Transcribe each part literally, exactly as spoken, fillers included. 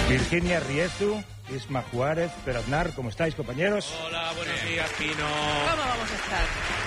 Virginia Riezu, Isma Juárez, Pere Aznar, ¿cómo estáis, compañeros? Hola, buenos días, Pino. ¿Cómo vamos a estar?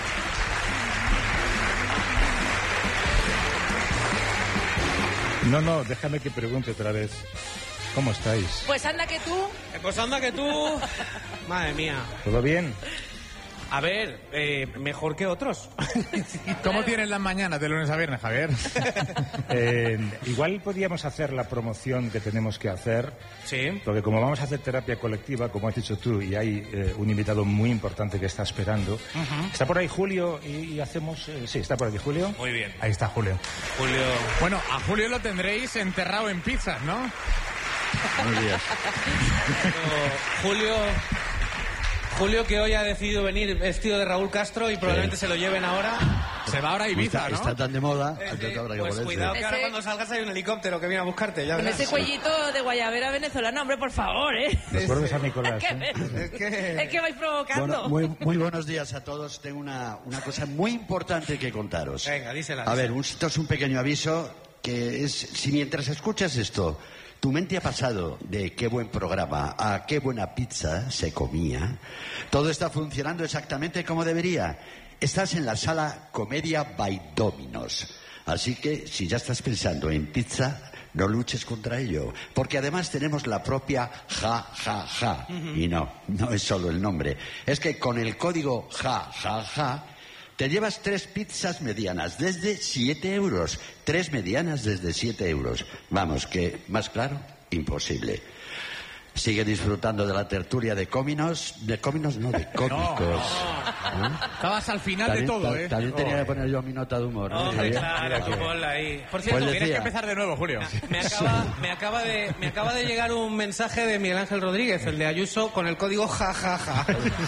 No, no, déjame que pregunte otra vez. ¿Cómo estáis? Pues anda que tú... Eh, Pues anda que tú... Madre mía. ¿Todo bien? A ver, eh, mejor que otros. ¿Cómo tienes las mañanas de lunes a viernes, Javier? Eh, igual podríamos hacer la promoción que tenemos que hacer. Sí. Porque como vamos a hacer terapia colectiva, como has dicho tú, y hay eh, un invitado muy importante que está esperando. Uh-huh. ¿Está por ahí Julio? Y, y hacemos... Eh, sí, está por aquí Julio. Muy bien. Ahí está Julio. Julio... Bueno, a Julio lo tendréis enterrado en pizzas, ¿no? Buenos días. Julio... Julio, que hoy ha decidido venir vestido de Raúl Castro y probablemente sí. se lo lleven ahora. Se va ahora a Ibiza, está, ¿no? Está tan de moda. Eh, que eh, habrá que pues ponerse. cuidado, que ese... ahora cuando salgas hay un helicóptero que viene a buscarte. Ya Con verás. ese cuellito de guayabera venezolana, hombre, por favor, ¿eh? Recuerdo San Nicolás. Es que, ¿eh? Es que... es que vais provocando. Bueno, muy, muy buenos días a todos. Tengo una, una cosa muy importante que contaros. Venga, dísela. A dísela. ver, un, esto es un pequeño aviso que es, si mientras escuchas esto, tu mente ha pasado de qué buen programa a qué buena pizza se comía, todo está funcionando exactamente como debería. Estás en la sala Comedia by Dominos. Así que, si ya estás pensando en pizza, no luches contra ello. Porque además tenemos la propia Ja Ja Ja. Uh-huh. Y no, no es solo el nombre. Es que con el código Ja Ja Ja te llevas tres pizzas medianas desde siete euros. Tres medianas desde siete euros. Vamos, que más claro, imposible. Sigue disfrutando de la tertulia de Cóminos. De Cóminos, no, de cómicos. No, no. ¿Eh? Estabas al final también, de todo, ta- ¿eh? También Oh. tenía que poner yo mi nota de humor, ¿no? Hombre, Javier? claro, tú ponla ahí. Por cierto, Pues Tienes que decía- empezar de nuevo, Julio. me acaba, me, acaba de, me acaba de llegar un mensaje de Miguel Ángel Rodríguez, el de Ayuso, con el código Ja Ja Ja.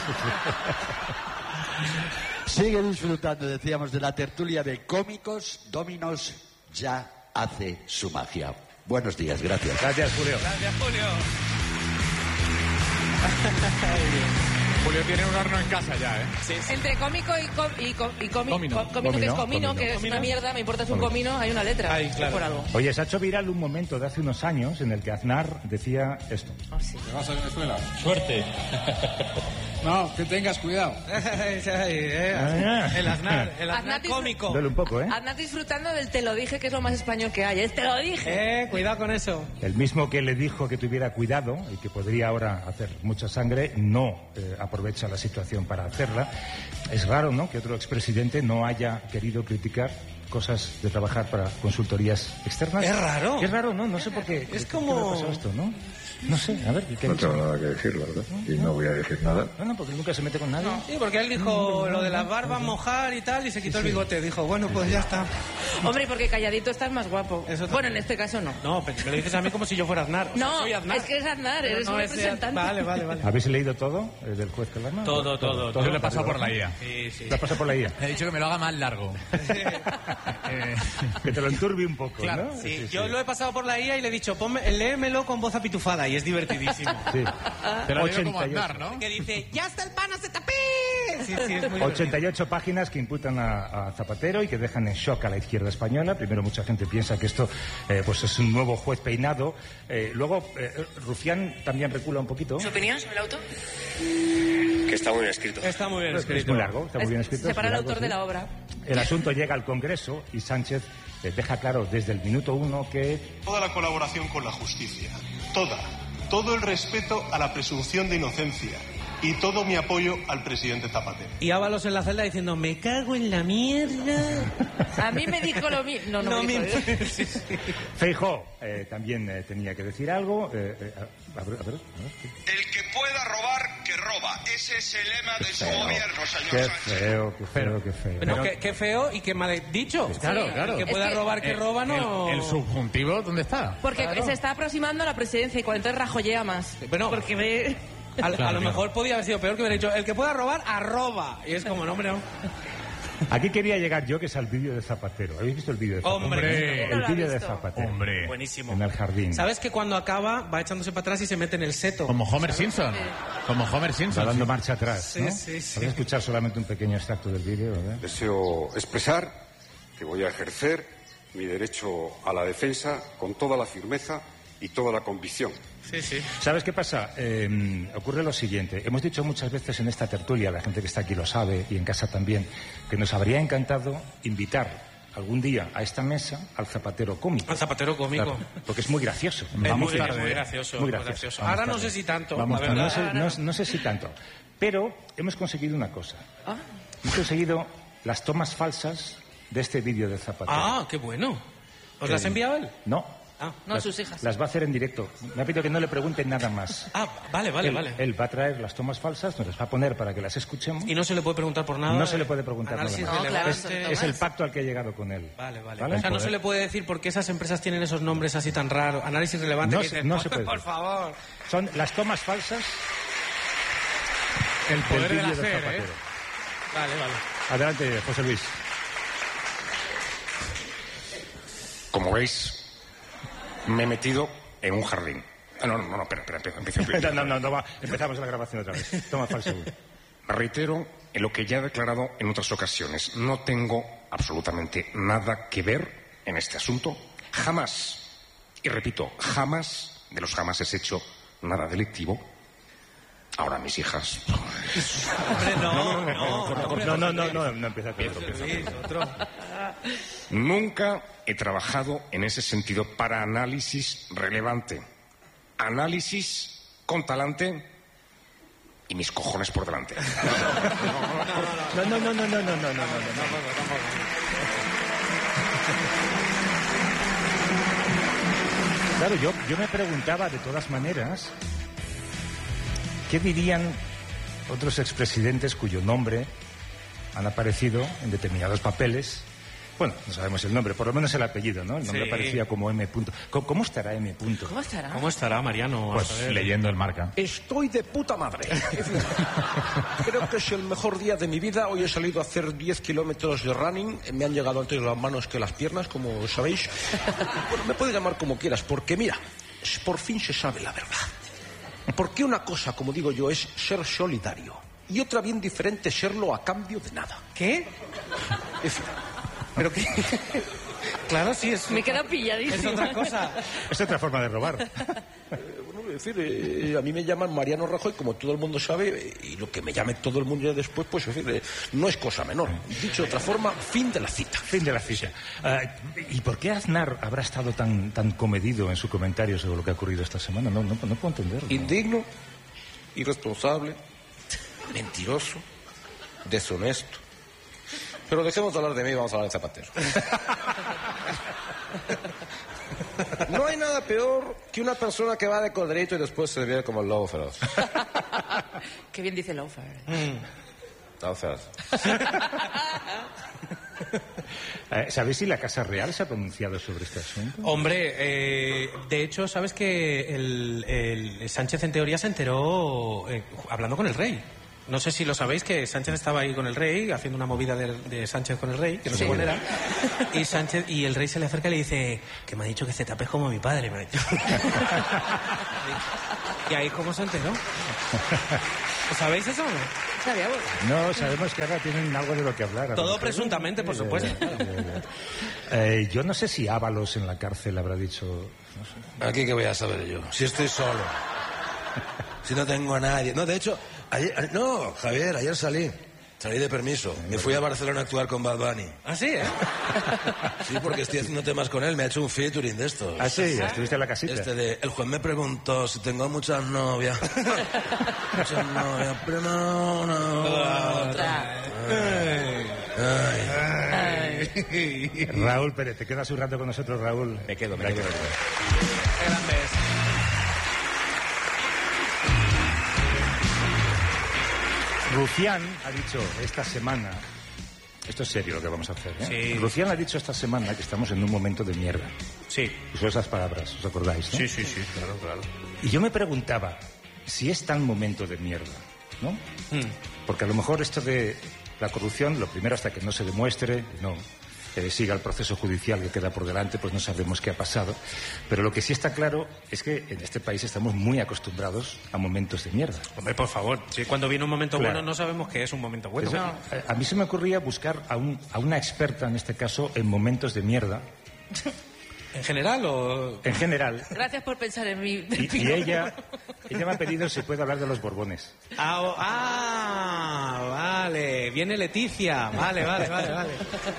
Sigue disfrutando, decíamos, de la tertulia de cómicos. Dominos ya hace su magia. Buenos días, gracias. Gracias, Julio. Gracias, Julio. Julio tiene un horno en casa ya, ¿eh? Sí, sí. Entre cómico y, com, y, com, y comi, Comino. co- comino, que es Comino, comino, comino. que es Comino. una mierda, me importa, es un Comino. comino, hay una letra. Ay, claro. Es por algo. Oye, se ha hecho viral un momento de hace unos años en el que Aznar decía esto. Oh, sí. ¿Te vas a Venezuela? Suerte. No, que tengas cuidado. Eh, el Aznar, el Aznar Aznar cómico. Duele un poco, ¿eh? Andad disfrutando del te lo dije, que es lo más español que hay. Es te lo dije. Eh, cuidado con eso. El mismo que le dijo que tuviera cuidado y que podría ahora hacer mucha sangre, no eh, aprovecha la situación para hacerla. Es raro, ¿no?, que otro expresidente no haya querido criticar cosas de trabajar para consultorías externas. Es raro. Es raro, ¿no? No sé por qué. Es ¿Por qué como- le ha pasado esto, ¿no? No sé, a ver, ¿qué ha No dicho? tengo nada que decir, la verdad. Y no voy a decir nada. No, no, porque nunca se mete con nadie. Sí, porque él dijo lo de las barbas mojar y tal, y se quitó el bigote. Dijo, bueno, pues ya está. Hombre, porque calladito estás más guapo. Eso Bueno, también. en este caso no. No, pero me lo dices a mí como si yo fuera Aznar. O sea, No, soy Aznar. es que es Aznar, Pero eres no un es- representante. Vale, vale, vale. ¿Habéis leído todo eh, del juez Calama? Todo, todo, todo. Yo le he pasado por la I A. Sí, sí. ¿Lo has pasado por la I A? Le he dicho que me lo haga más largo. Eh, Que te lo enturbie un poco, Claro, ¿no? Sí, yo lo he pasado por la I A y le he dicho, ponme, léemelo con voz apitufada y es divertidísimo. Sí. te lo digo como ochenta y ocho. Aznar, ¿no? Que dice, ¡ya está el pan, se tapé! Sí, sí, es muy ochenta y ocho páginas que imputan a, a Zapatero y que dejan en shock a la izquierda española. Primero, mucha gente piensa que esto eh, pues es un nuevo juez peinado. Eh, luego, eh, Rufián también recula un poquito. ¿Su opinión sobre el auto? Que está muy bien escrito. Está muy bien Es escrito. muy largo, está muy bien escrito. Separa es al muy autor largo, de sí. la obra. El asunto llega al Congreso y Sánchez eh, deja claro desde el minuto uno que Toda la colaboración con la justicia, toda, todo el respeto a la presunción de inocencia y todo mi apoyo al presidente Zapatero. Y Ábalos en la celda diciendo, me cago en la mierda. A mí me dijo lo mismo. No, no, No me me... dijo, ¿eh? Sí, sí. Feijóo eh, también eh, tenía que decir algo. Eh, eh, a, a ver, a ver, a ver, ¿qué? El que pueda robar, que roba. Ese es el lema de su Feo. gobierno, señor Qué Sánchez. feo, qué feo, qué feo. No, qué, qué feo y qué mal dicho. Claro, Sí. claro. Que pueda Es que- robar, que roba, no... El, el subjuntivo, ¿dónde está? Porque Claro. se está aproximando a la presidencia y cuando entonces rajollea más. Bueno, Porque ve... A, a Claro, lo claro. mejor podía haber sido peor que hubiera dicho, el que pueda robar, arroba. Y es como, no, hombre, no. Aquí quería llegar yo, que es al vídeo de Zapatero. ¿Habéis visto el vídeo de Zapatero? Hombre. El No lo ha vídeo de visto. Zapatero. Hombre. Buenísimo. En el jardín. ¿Sabes que cuando acaba va echándose para atrás y se mete en el seto? Como Homer Simpson. Como Homer Va Simpson. dando sí. marcha atrás, Sí, ¿no? sí, sí. Vamos a escuchar solamente un pequeño extracto del vídeo, ¿verdad? Deseo expresar que voy a ejercer mi derecho a la defensa con toda la firmeza y toda la convicción. Sí, sí. ¿Sabes qué pasa? Eh, ocurre lo siguiente. Hemos dicho muchas veces en esta tertulia, la gente que está aquí lo sabe y en casa también, que nos habría encantado invitar algún día a esta mesa al zapatero cómico. Al zapatero cómico. Claro, porque es muy gracioso. Es Vamos muy, tarde, muy ¿eh? gracioso. Muy muy gracioso. gracioso. Vamos Ahora no tarde. sé si tanto. Vamos la tarde. verdad. no, sé, no- no sé si tanto. Pero hemos conseguido una cosa. Ah. Hemos conseguido las tomas falsas de este vídeo de Zapatero. Ah, qué bueno. ¿Os las ha Eh, enviado él? No. Ah, No, Las- sus hijas. Las va a hacer en directo. Me ha pedido que no le pregunten nada más. ah vale, vale, él, vale. él va a traer las tomas falsas, nos las va a poner para que las escuchemos. Y no se le puede preguntar por nada. No se le puede preguntar Análisis nada más. No, claro, relevante. son Es el Tomás. pacto al que he llegado con él. Vale, vale. ¿Vale? O sea, no Poder- se le puede decir por qué esas empresas tienen esos nombres así tan raros. Análisis relevante No que se- dicen, no por, se puede por decir. favor. Son las tomas falsas El poder del del vídeo de hacer, ¿eh? Zapatero. Vale, vale. Adelante, José Luis. Como veis, me he metido en un jardín. Ah, no, no, no, espera, espera, espera, empiezo, empiezo. No, no, no, va. Empezamos la grabación otra vez. Toma falsa. Me reitero en lo que ya he declarado en otras ocasiones. No tengo absolutamente nada que ver en este asunto. Jamás, y repito, jamás, de los jamás he hecho nada delictivo. Ahora mis hijas. Hombre, no, no. No, no, no, no, no empieza con otro. Luis, otro. Nunca he trabajado en ese sentido para análisis relevante. Análisis con talante y mis cojones por delante. No, no, no, no, no, no, no, no, no, no. Claro, yo, yo me preguntaba de todas maneras qué dirían otros expresidentes cuyo nombre han aparecido en determinados papeles. Bueno, no sabemos el nombre, por lo menos el apellido, ¿no? El nombre Sí. aparecía como M. punto. ¿Cómo, cómo estará M. punto? ¿Cómo estará? ¿Cómo estará, Mariano? Pues A ver. leyendo el Marca. Estoy de puta madre. Creo que es el mejor día de mi vida. Hoy he salido a hacer diez kilómetros de running. Me han llegado antes las manos que las piernas, como sabéis. Bueno, me puedes llamar como quieras, porque mira, por fin se sabe la verdad. Porque una cosa, como digo yo, es ser solidario. Y otra bien diferente, serlo a cambio de nada. ¿Qué? Es- ¿Pero qué? Claro, sí, es... Me queda pilladísimo. Es otra cosa. Es otra forma de robar. Bueno, es decir, eh, a mí me llaman Mariano Rajoy, como todo el mundo sabe, eh, y lo que me llame todo el mundo ya después, pues es decir, eh, no es cosa menor. Dicho de otra forma, fin de la cita. Fin de la cita. Ah, ¿Y por qué Aznar habrá estado tan, tan comedido en su comentario sobre lo que ha ocurrido esta semana? No, no, no puedo entenderlo. Indigno, irresponsable, mentiroso, deshonesto. Pero dejemos de hablar de mí y vamos a hablar de Zapatero. No hay nada peor que una persona que va de corderito y después se ve como el lobo feroz. Qué bien dice Lofer. Lobo feroz. Eh, ¿Sabéis si la Casa Real se ha pronunciado sobre este asunto? Hombre, eh, de hecho, ¿sabes que el, el Sánchez en teoría se enteró eh, hablando con el rey? No sé si lo sabéis, que Sánchez estaba ahí con el rey, haciendo una movida de, de Sánchez con el rey, que no sé cuál era. Y Sánchez, y el rey se le acerca y le dice, que me ha dicho que Z P es como mi padre, me ha dicho. Y ahí, ¿cómo se enteró? ¿Sabéis eso o no? Sabíamos. No, sabemos que ahora tienen algo de lo que hablar. Todo Además, presuntamente, por eh, supuesto. eh, eh, yo no sé si Ábalos en la cárcel habrá dicho... No sé. Aquí que voy a saber yo, si estoy solo, si no tengo a nadie. No, de hecho, ayer, no, Javier, ayer salí, salí de permiso. Me fui a Barcelona a actuar con Bad Bunny. ¿Ah, sí? ¿eh? Sí, porque estoy haciendo temas con él, me ha hecho un featuring de estos. Ah, sí, estuviste en la casita. Este de, el juez me preguntó si tengo muchas novias. Muchas novias, pero no, no. Otra. Ay. Ay. Raúl Pérez, ¿te quedas un rato con nosotros, Raúl? Me quedo, me De quedo. acuerdo. Qué grandes. Rufián ha dicho esta semana, esto es serio lo que vamos a hacer, ¿eh? Sí. Rufián ha dicho esta semana que estamos en un momento de mierda. Sí. Y son esas palabras, ¿os acordáis? ¿no? Sí, sí, sí, claro, claro. Y yo me preguntaba si es tan momento de mierda, ¿no? Mm. Porque a lo mejor esto de la corrupción, lo primero hasta que no se demuestre, no eh, siga el proceso judicial que queda por delante, pues no sabemos qué ha pasado. Pero lo que sí está claro es que en este país estamos muy acostumbrados a momentos de mierda. Hombre, por favor, si cuando viene un momento Claro. bueno no sabemos que es un momento bueno. Eso, a, a mí se me ocurría buscar a, un, a una experta, en este caso, en momentos de mierda. ¿En general o...? En general. Gracias por pensar en mí. Y, y ella, ella me ha pedido si puedo hablar de los Borbones. Ah, oh, ah, vale. Viene Leticia. Vale, vale, vale, vale.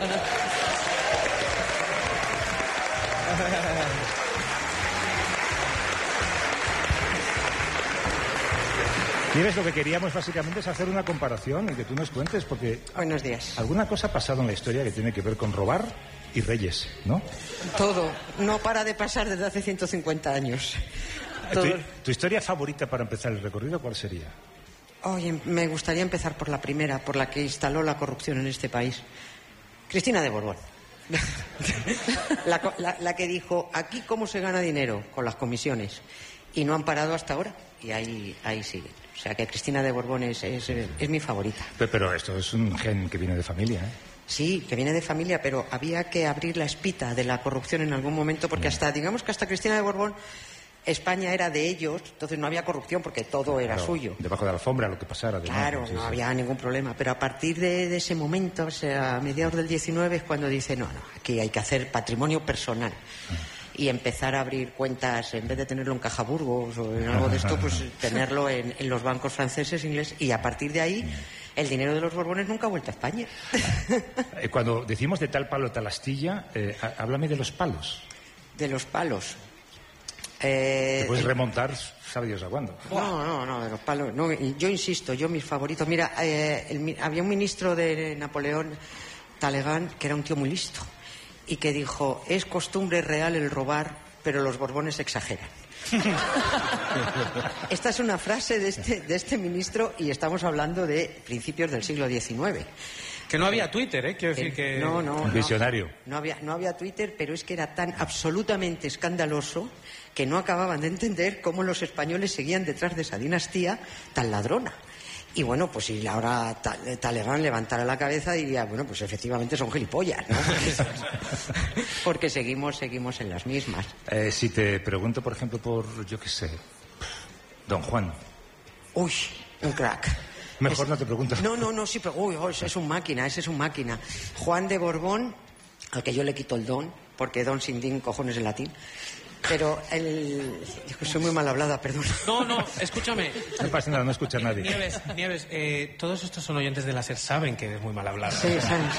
¿Quieres? Lo que queríamos básicamente es hacer una comparación y que tú nos cuentes, porque... Buenos días. Alguna cosa ha pasado en la historia que tiene que ver con robar y reyes, ¿no? Todo. No para de pasar desde hace ciento cincuenta años. ¿Tu, Todo. tu historia favorita para empezar el recorrido cuál sería? Oye, me gustaría empezar por la primera, por la que instaló la corrupción en este país. Cristina de Borbón. la, la, la que dijo, aquí cómo se gana dinero, con las comisiones. Y no han parado hasta ahora. Y ahí, ahí siguen. O sea que Cristina de Borbón es, es, es mi favorita. Pero, pero esto es un gen que viene de familia, ¿eh? Sí, que viene de familia, pero había que abrir la espita de la corrupción en algún momento, porque hasta, digamos que hasta Cristina de Borbón, España era de ellos, entonces no había corrupción porque todo era Claro, suyo. Debajo de la alfombra, lo que pasara. además, Claro, sí, no sí. había ningún problema. Pero a partir de, de ese momento, o sea, a mediados del diecinueve, es cuando dice, no, no, aquí hay que hacer patrimonio personal. Y empezar a abrir cuentas, en vez de tenerlo en Caja Burgos o en algo de esto, pues tenerlo en, en los bancos franceses, ingleses. Y a partir de ahí, el dinero de los Borbones nunca ha vuelto a España. Eh, Cuando decimos de tal palo, tal astilla, eh, há- háblame de los palos. De los palos. Eh, Te puedes el- remontar, sabe Dios a cuándo. No, no, no, de los palos. No, y yo insisto, yo mis favoritos. Mira, eh, el mi- había un ministro de Napoleón, Talleyrand, que era un tío muy listo y que dijo, es costumbre real el robar, pero los Borbones exageran. Esta es una frase de este, de este ministro y estamos hablando de principios del siglo diecinueve. Que no había Twitter, ¿eh? Quiero decir que... No, no, Un no. visionario. No había, no había Twitter, pero es que era tan absolutamente escandaloso que no acababan de entender cómo los españoles seguían detrás de esa dinastía tan ladrona. Y bueno, pues si ahora Ta- Talleyrand levantara la cabeza diría, bueno, pues efectivamente son gilipollas, ¿no? Porque, porque seguimos, seguimos en las mismas. Eh, si te pregunto, por ejemplo, por, yo qué sé, Don Juan. Uy, un crack. Mejor Es- no te pregunto. No, no, no, sí, pero uy, uy, ese es un máquina, ese es un máquina. Juan de Borbón, al que yo le quito el don, porque don sin din, cojones en latín. Pero el... yo soy muy mal hablada, perdón. No, no, escúchame. No pasa nada, no escucha a nadie. Nieves, Nieves, eh, todos estos son oyentes de láser, saben que eres muy mal hablado. Sí, ¿sabes?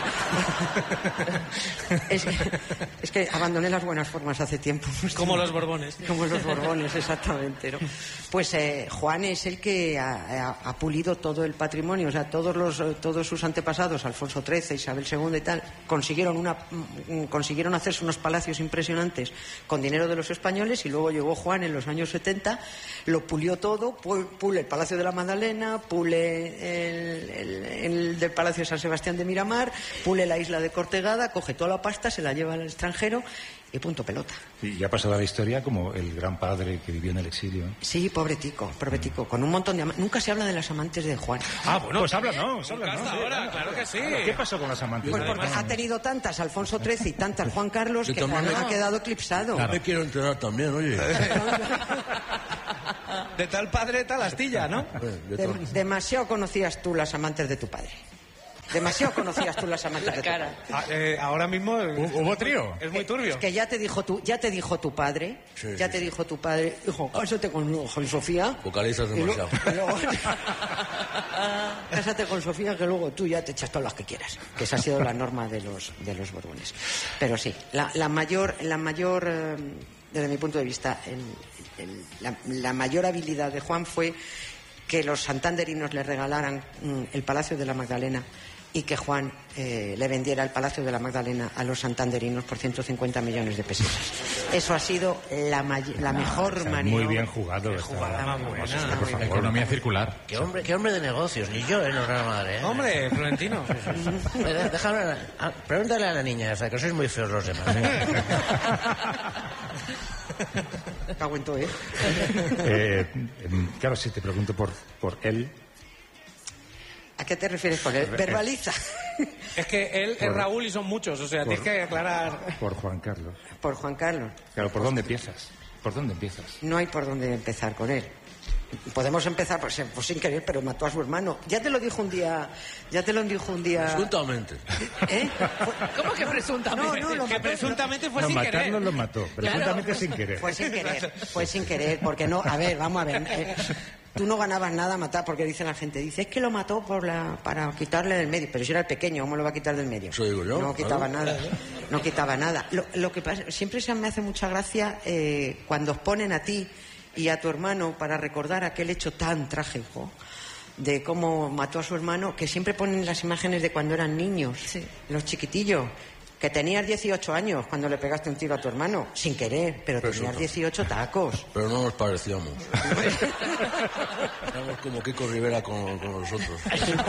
es, que, es que abandoné las buenas formas hace tiempo. Como los Borbones. Como los Borbones, exactamente, ¿no? Pues eh, Juan es el que ha, ha- ha pulido todo el patrimonio, o sea, todos los eh, todos sus antepasados, Alfonso trece, Isabel segunda y tal, consiguieron una mm, consiguieron hacerse unos palacios impresionantes con dinero de los españoles y luego llegó Juan en los años setenta, lo pulió todo, pu- pule el Palacio de la Magdalena, pule el, el- el del Palacio de San Sebastián de Miramar, pule la isla de Cortegada, coge toda la pasta, se la lleva al extranjero y punto pelota. Y ya ha pasado a la historia como el gran padre que vivió en el exilio. ¿eh? Sí, pobre tico, pobre tico, con un montón de amantes. Nunca se habla de las amantes de Juan. Ah, bueno, pues habla, no, habla, no. Hasta ahora, claro que sí. ¿Qué pasó con las amantes? Pues porque ha tenido tantas Alfonso trece y tantas Juan Carlos De que todas claro, maneras- ha quedado eclipsado. Ya me quiero enterar también, oye. De tal padre, tal astilla, ¿no? De Dem- todo. demasiado conocías tú las amantes de tu padre. Demasiado conocías tú las amantes de tu padre. Ah, eh, ahora mismo eh, ¿Hubo trío? es muy turbio. Es que ya te dijo tu, ya te dijo tu padre, Sí, ya sí, te dijo tu padre, hijo, cásate con, con Sofía. Vocalizas y lo- demasiado. y luego- cásate con Sofía que luego tú ya te echas todas las que quieras. Que esa ha sido la norma de los de los Borbones. Pero sí, la, la mayor, la mayor, eh, desde mi punto de vista, el- el- la, la mayor habilidad de Juan fue que los santanderinos le regalaran mm, el Palacio de la Magdalena y que Juan eh, le vendiera el Palacio de la Magdalena a los santanderinos por ciento cincuenta millones de pesetas. Eso ha sido la, may- la mejor Está maniobra. muy bien jugado. está- jugada, muy vamos, buena. por favor. Economía circular. Qué hombre, qué hombre de negocios, ni yo, ¿eh? No, no, madre, ¿eh? Hombre, Florentino. Eh, Déjame, ah, pregúntale a la niña, o sea, que sois muy feos los demás, ¿eh? Cago en todo, ¿eh? Eh, em, claro, si te pregunto por, por él, ¿A qué te refieres con él? Verbaliza. Es que él es Por- Raúl y son muchos, o sea, por- tienes que aclarar. por Juan Carlos. Por Juan Carlos. Claro, ¿por dónde empiezas? ¿Por dónde empiezas? No hay por dónde empezar con él. Podemos empezar pues, pues sin querer, pero mató a su hermano. Ya te lo dijo un día, ya te lo dijo un día. Presuntamente. ¿Eh? ¿Cómo que presuntamente? No, no, lo que mató, presuntamente fue No, sin matarlo querer. lo mató, presuntamente Claro. sin querer. Fue sin querer, fue sin querer, porque no, a ver, vamos a ver. eh, tú no ganabas nada a matar, porque dice la gente, dice, es que lo mató por la, para quitarle del medio. Pero si era el pequeño, ¿cómo lo va a quitar del medio? Eso digo yo, No quitaba claro. nada, no quitaba nada. Lo, lo que pasa, siempre se me hace mucha gracia eh, cuando os ponen a ti y a tu hermano para recordar aquel hecho tan trágico de cómo mató a su hermano, que siempre ponen las imágenes de cuando eran niños, Sí. los chiquitillos, que tenías dieciocho años cuando le pegaste un tiro a tu hermano, sin querer, pero Pero tenías eso- dieciocho tacos. Pero no nos parecíamos. Éramos como Kiko Rivera con, con nosotros.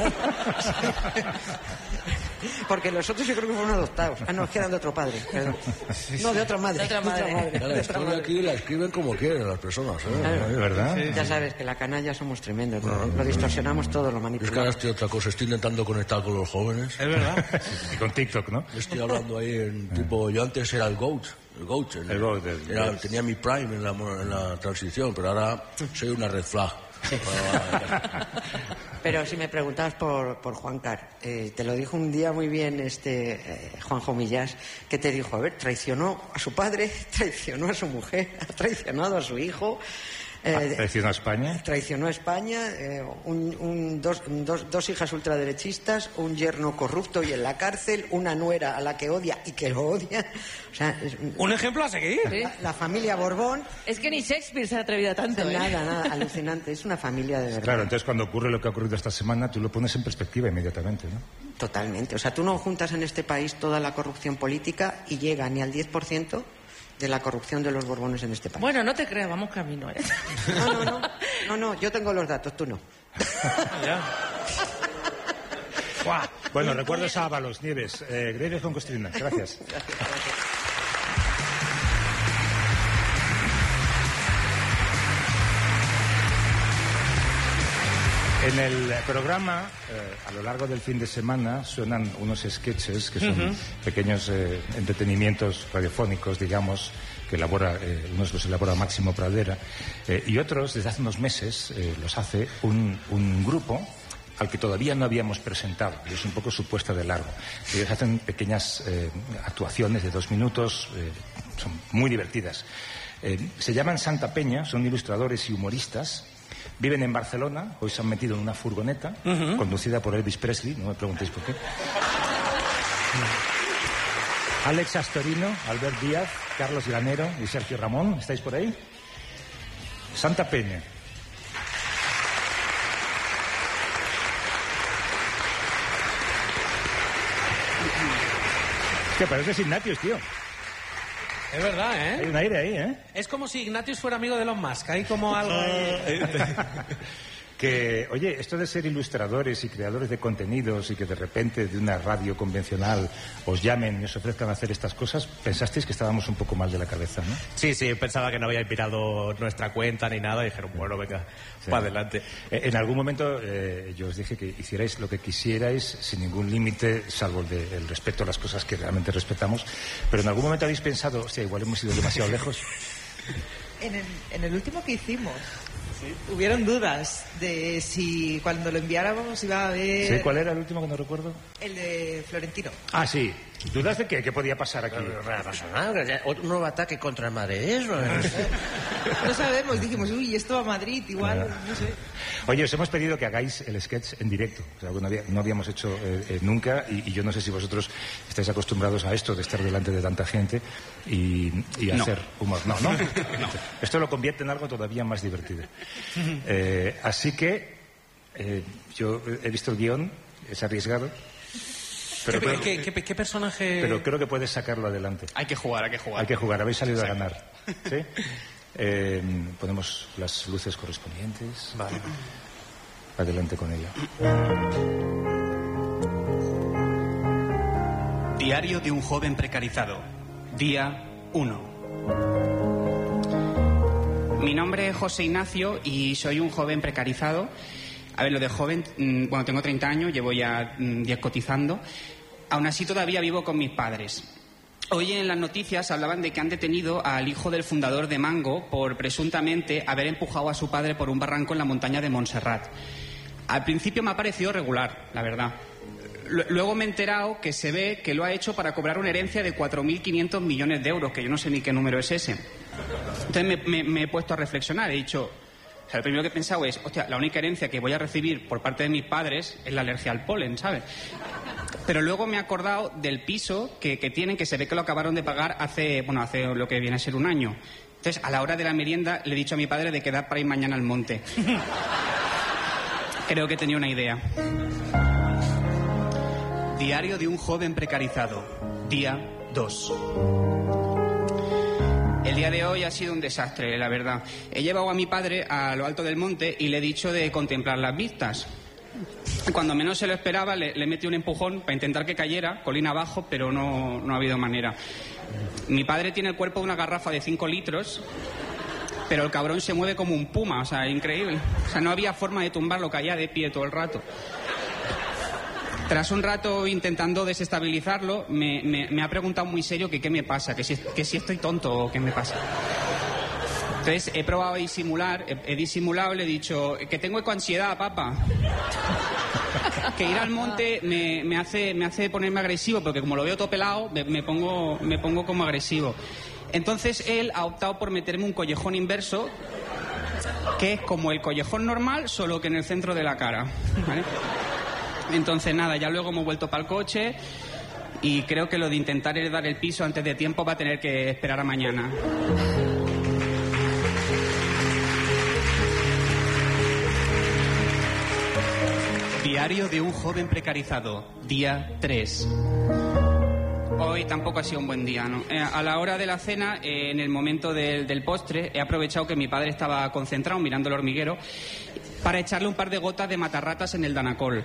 Porque los otros yo creo que fueron adoptados. Ah, no, es que eran de otro padre. perdón. No, de otra madre. De otra madre. Ya la de otra historia madre. aquí la escriben como quieren las personas, ¿eh? Claro. ¿De verdad? Ya sabes que la canalla somos tremendos. Lo, lo distorsionamos todo, lo Es que ahora manipulamos. estoy otra cosa, estoy intentando conectar con los jóvenes. Es verdad. Y con TikTok, ¿no? Estoy hablando ahí en tipo, yo antes era el GOAT, el GOAT, el- El GOAT, el- era- el- tenía mi prime en la, en la transición, pero ahora soy una red flag. Pero si me preguntabas por, por Juan Car, eh, te lo dijo un día muy bien este eh, Juanjo Millás, que te dijo, a ver, traicionó a su padre, traicionó a su mujer, ha traicionado a su hijo, eh, Traicionó a España. traicionó a España, eh, un, un- dos, dos, dos hijas ultraderechistas, un yerno corrupto y en la cárcel, una nuera a la que odia y que lo odia. O sea, es- Un ejemplo a seguir. la, la familia Borbón, Es que ni Shakespeare se ha atrevido a tanto. ¿eh? nada, nada, alucinante. Es una familia de verdad. Claro, entonces cuando ocurre lo que ha ocurrido esta semana, tú lo pones en perspectiva inmediatamente, ¿no? Totalmente. O sea, tú no juntas en este país toda la corrupción política y llega ni al diez por ciento de la corrupción de los Borbones en este país. Bueno, no te creas, vamos camino, ¿eh? No, no, no. No, no, yo tengo los datos, tú no. Buah. Bueno, recuerdos a Ábalos, Nieves, eh, Greves con Costrina. Gracias. En el programa, eh, a lo largo del fin de semana, suenan unos sketches que son Ujú. pequeños eh, entretenimientos radiofónicos, digamos, que elabora, eh, unos los elabora Máximo Pradera, eh, y otros, desde hace unos meses, eh, los hace un, un grupo al que todavía no habíamos presentado, y es un poco su puesta de largo. Ellos hacen pequeñas eh, actuaciones de dos minutos, eh, son muy divertidas. Eh, se llaman Santa Peña, son ilustradores y humoristas. Viven en Barcelona, hoy se han metido en una furgoneta Ujú. conducida por Elvis Presley, no me preguntéis por qué. Alex Astorino, Albert Díaz, Carlos Granero y Sergio Ramón, ¿estáis por ahí? Santa Peña. ¿Qué pareces Ignatius, tío? Es verdad, Hay ¿eh? un aire ahí, ¿eh? Es como si Ignatius fuera amigo de Elon Musk. Hay como algo ahí. Que, oye, esto de ser ilustradores y creadores de contenidos y que de repente de una radio convencional os llamen y os ofrezcan hacer estas cosas, pensasteis que estábamos un poco mal de la cabeza, ¿no? Sí, sí, pensaba que no había inspirado nuestra cuenta ni nada. Y dijeron, bueno, venga, Sí. para adelante. Eh, En algún momento eh, yo os dije que hicierais lo que quisierais sin ningún límite, salvo el, de- el respeto a las cosas que realmente respetamos, pero en algún momento habéis pensado, hostia, igual hemos ido demasiado lejos. En el, en el último que hicimos, hubieron dudas de si cuando lo enviáramos iba a haber ¿Sí? ¿Cuál era el último que no recuerdo? el de Florentino. Ah, sí. ¿Dudas de qué? ¿Qué podía pasar aquí? No pasa nada, ya, otro nuevo ataque contra el madridismo. No sé. No sabemos, dijimos, uy, esto va a Madrid, igual, no sé. Oye, os hemos pedido que hagáis el sketch en directo, o sea, algo no, había- no habíamos hecho eh, eh, nunca, y, y yo no sé si vosotros estáis acostumbrados a esto, de estar delante de tanta gente y, y No. hacer humor. No, no. Esto lo convierte en algo todavía más divertido. Eh, así que eh, yo he visto el guión, es arriesgado, pero, ¿Qué, creo, qué- qué- qué personaje...? pero creo que puedes sacarlo adelante. Hay que jugar, hay que jugar. Hay que jugar, habéis salido Exacto. a ganar. ¿Sí? Eh, ponemos las luces correspondientes. Vale. Adelante con ello. Diario de un joven precarizado. Día uno. Mi nombre es José Ignacio y soy un joven precarizado. A ver, lo de joven, mm, bueno, tengo treinta años, llevo ya mm, diez cotizando. Aún así todavía vivo con mis padres. Hoy en las noticias hablaban de que han detenido al hijo del fundador de Mango por presuntamente haber empujado a su padre por un barranco en la montaña de Montserrat. Al principio me ha parecido regular, la verdad. Luego me he enterado que se ve que lo ha hecho para cobrar una herencia de cuatro mil quinientos millones de euros, que yo no sé ni qué número es ese. Entonces me, me, me he puesto a reflexionar, he dicho... O sea, lo primero que he pensado es, hostia, la única herencia que voy a recibir por parte de mis padres es la alergia al polen, ¿sabes? Pero luego me he acordado del piso que, que tienen, que se ve que lo acabaron de pagar hace, bueno, hace lo que viene a ser un año. Entonces, a la hora de la merienda, le he dicho a mi padre de quedar para ir mañana al monte. Creo que tenía una idea. Diario de un joven precarizado. Día dos. El día de hoy ha sido un desastre, la verdad. He llevado a mi padre a lo alto del monte y le he dicho de contemplar las vistas. Cuando menos se lo esperaba, le, le metí un empujón para intentar que cayera, colina abajo, pero no, no ha habido manera. Mi padre tiene el cuerpo de una garrafa de cinco litros, pero el cabrón se mueve como un puma, o sea, increíble. O sea, no había forma de tumbarlo, caía de pie todo el rato. Tras un rato intentando desestabilizarlo, me, me, me ha preguntado muy serio que qué me pasa, que si, que si estoy tonto o qué me pasa. Entonces he probado a disimular, he, he disimulado, le he dicho que tengo ecoansiedad, papá. Que ir al monte me, me, hace, me hace ponerme agresivo, porque como lo veo todo pelado, me, me, pongo, me pongo como agresivo. Entonces él ha optado por meterme un collejón inverso, que es como el collejón normal, solo que en el centro de la cara, ¿vale? Entonces, nada, ya luego hemos vuelto para el coche y creo que lo de intentar heredar el piso antes de tiempo va a tener que esperar a mañana. Diario de un joven precarizado, día tres. Hoy tampoco ha sido un buen día, ¿no? Eh, a la hora de la cena, eh, en el momento del, del postre, he aprovechado que mi padre estaba concentrado mirando el hormiguero para echarle un par de gotas de matarratas en el Danacol.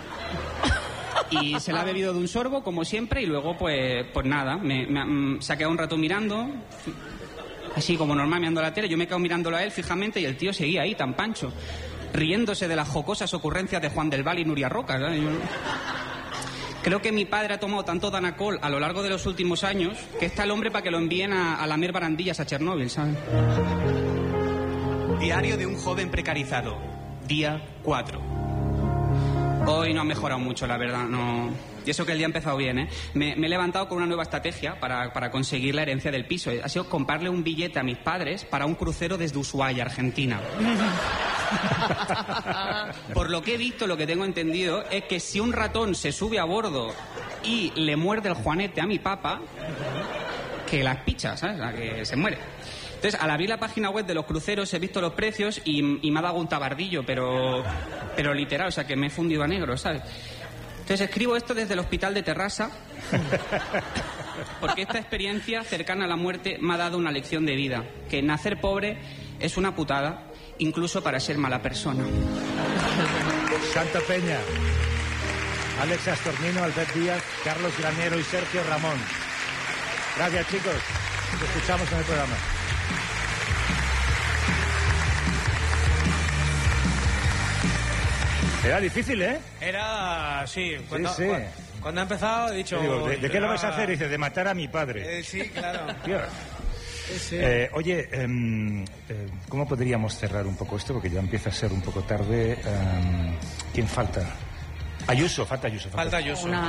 Y se la ha bebido de un sorbo, como siempre, y luego, pues, pues nada, me, me, se ha quedado un rato mirando, así como normal, mirando la tele. Yo me he quedado mirándolo a él fijamente y el tío seguía ahí, tan pancho, riéndose de las jocosas ocurrencias de Juan del Val y Nuria Roca, ¿sabes? Yo... Creo que mi padre ha tomado tanto Danacol a lo largo de los últimos años que está el hombre para que lo envíen a, a lamer barandillas a Chernóbil, ¿sabes? Diario de un joven precarizado, día cuatro. Hoy no ha mejorado mucho, la verdad, no... Y eso que el día ha empezado bien, ¿eh? Me, me he levantado con una nueva estrategia para, para conseguir la herencia del piso. Ha sido comprarle un billete a mis padres para un crucero desde Ushuaia, Argentina. Por lo que he visto, lo que tengo entendido, es que si un ratón se sube a bordo y le muerde el juanete a mi papá, que las picha, ¿sabes? A que se muere. Entonces, al abrir la página web de los cruceros he visto los precios y, y me ha dado un tabardillo, pero, pero literal, o sea, que me he fundido a negro, ¿sabes? Entonces escribo esto desde el hospital de Terrassa, porque esta experiencia cercana a la muerte me ha dado una lección de vida, que nacer pobre es una putada, incluso para ser mala persona. Santa Peña, Alex Astornino, Albert Díaz, Carlos Granero y Sergio Ramón. Gracias, chicos. Nos escuchamos en el programa. Era difícil, ¿eh? Era, sí. Cuando, sí, sí. Cuando, cuando ha empezado he dicho... Digo, ¿de, ¿de qué lo vas a hacer? Dice, de matar a mi padre. Eh, sí, claro. Tío. Sí, sí. Eh, oye, eh, eh, ¿cómo podríamos cerrar un poco esto? Porque ya empieza a ser un poco tarde. Eh, ¿Quién falta? Ayuso, falta Ayuso. Falta, falta Ayuso. Una...